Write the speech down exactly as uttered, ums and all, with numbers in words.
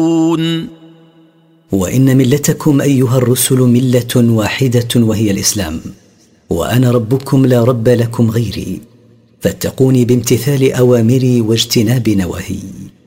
وإن ملتكم أيها الرسل ملة واحدة وهي الإسلام، وأنا ربكم لا رب لكم غيري، فاتقوني بامتثال أوامري واجتناب نواهي.